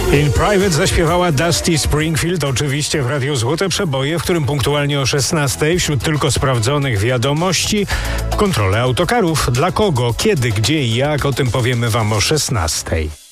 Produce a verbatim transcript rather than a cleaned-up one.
In Private zaśpiewała Dusty Springfield, oczywiście w Radiu Złote Przeboje, w którym punktualnie o szesnastej wśród tylko sprawdzonych wiadomości kontrolę autokarów. Dla kogo, kiedy, gdzie i jak, o tym powiemy wam o szesnastej.